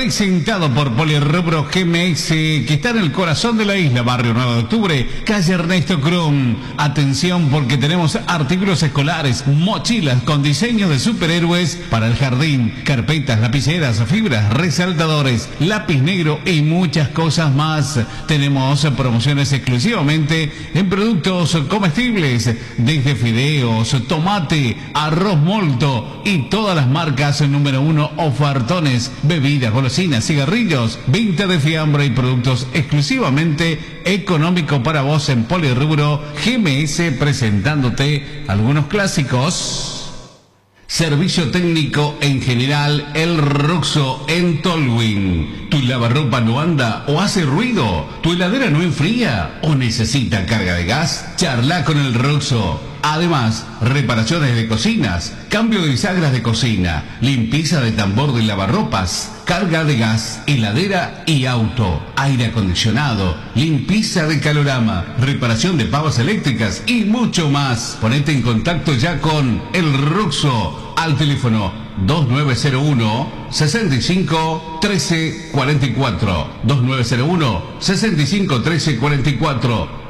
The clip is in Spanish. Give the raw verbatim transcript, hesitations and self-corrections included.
presentado por Polirrubro G M S, que está en el corazón de la isla, barrio nueve de octubre, calle Ernesto Krum. Atención, porque tenemos artículos escolares, mochilas con diseño de superhéroes para el jardín, carpetas, lapiceras, fibras, resaltadores, lápiz negro y muchas cosas más. Tenemos promociones exclusivamente en productos comestibles, desde fideos, tomate, arroz molto y todas las marcas número uno, ofertones, bebidas, golosinas, cigarrillos, venta de fiambre y productos exclusivamente económico para vos en Polirrubro G M S, presentándote algunos clásicos. Servicio técnico en general, El Ruxo en Tolwyn. ¿Tu lavarropa no anda o hace ruido? ¿Tu heladera no enfría o necesita carga de gas? Charla con El Ruxo. Además, reparaciones de cocinas, cambio de bisagras de cocina, limpieza de tambor de lavarropas, carga de gas, heladera y auto, aire acondicionado, limpieza de calorama, reparación de pavas eléctricas y mucho más. Ponete en contacto ya con El Ruxo al teléfono dos nueve cero uno, sesenta y cinco, trece cuarenta y cuatro, dos nueve cero uno, sesenta y cinco, trece cuarenta y cuatro.